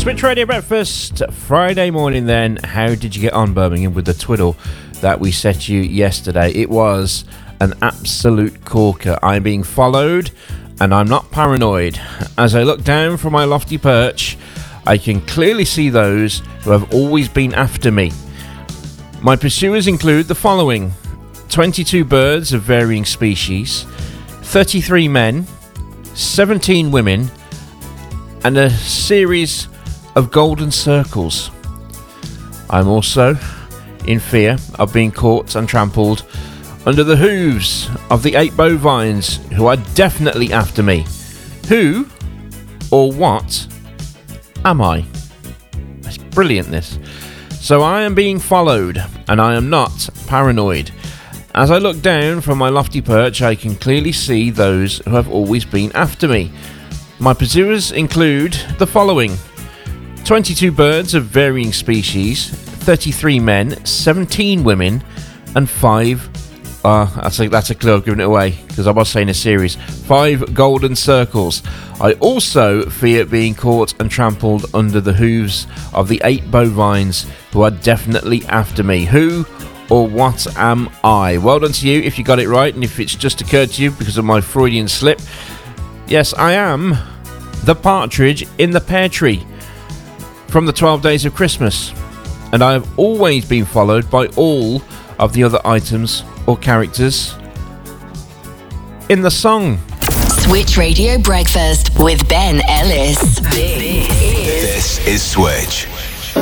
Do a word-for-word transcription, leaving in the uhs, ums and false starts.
Switch Radio Breakfast, Friday morning then. How did you get on, Birmingham, with the twiddle that we set you yesterday? It was an absolute corker. I'm being followed, and I'm not paranoid. As I look down from my lofty perch, I can clearly see those who have always been after me. My pursuers include the following: twenty-two birds of varying species, thirty-three men, seventeen women, and a series of golden circles. I'm also in fear of being caught and trampled under the hooves of the eight bovines who are definitely after me. Who or what am I? That's brilliant, this. So I am being followed, and I am not paranoid. As I look down from my lofty perch, I can clearly see those who have always been after me. My pursuers include the following: twenty-two birds of varying species, thirty-three men, seventeen women, and five... Uh, that's, a, that's a clue, I've given it away, because I was saying a series. Five golden circles. I also fear being caught and trampled under the hooves of the eight bovines who are definitely after me. Who or what am I? Well done to you if you got it right, and if it's just occurred to you because of my Freudian slip. Yes, I am the partridge in the pear tree from the twelve Days of Christmas, and I have always been followed by all of the other items or characters in the song. Switch Radio Breakfast with Ben Ellis. This is Switch.